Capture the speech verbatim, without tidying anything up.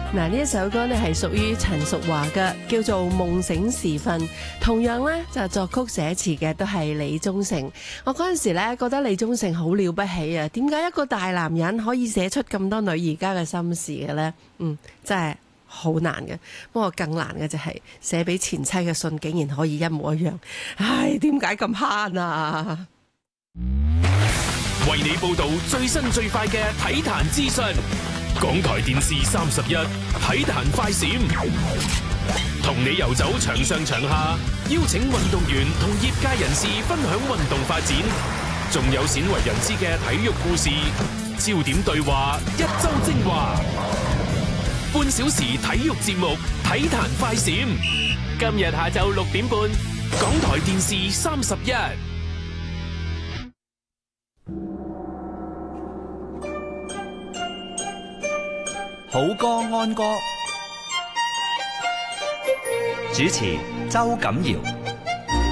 嗱，呢一首歌呢係屬於陳淑樺嘅，叫做《夢醒時分》。同樣呢，就作曲寫詞嘅都係李宗盛。我嗰陣時呢覺得李宗盛好了不起啊！點解一個大男人可以寫出咁多女兒家嘅心事嘅呢？嗯，真係好難嘅。不過更難嘅就係寫俾前妻嘅信竟然可以一模一樣。唉，點解咁慳啊？ 為你報道最新最快嘅體壇資訊，港台電視三十一體壇快閃，同你遊走場上場下，邀請運動員同業界人士分享運動發展，仲有鮮為人知嘅體育故事，焦點對話，一周精華，半小時體育節目體壇快閃，今日下晝六點半，港台電視三十一。 好歌安歌，主持周錦堯。